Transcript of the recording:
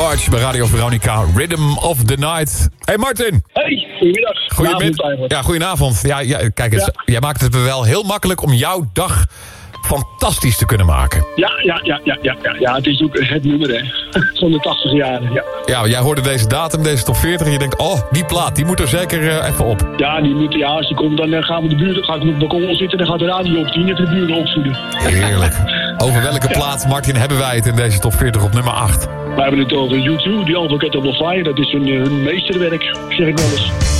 Arch bij Radio Veronica. Rhythm of the Night. Hey Martin. Hey, goedemiddag. Ja, goedenavond. Ja, kijk eens, jij maakt het me wel heel makkelijk om jouw dag fantastisch te kunnen maken. Ja, het is ook het nummer, hè. Van de 80 jaren, ja. Ja, jij hoorde deze datum, deze top 40 en je denkt, oh, die plaat, die moet er zeker even op. Ja, als die komt, dan gaan we de buren, ga ik op het balkon zitten, dan gaat de radio op 10 en de buren opvoeden. Heerlijk. Over welke plaat, Martin, hebben wij het in deze top 40 op nummer 8? We hebben het over U2, die Advocate of the Fire. Dat is hun meesterwerk, zeg ik wel eens.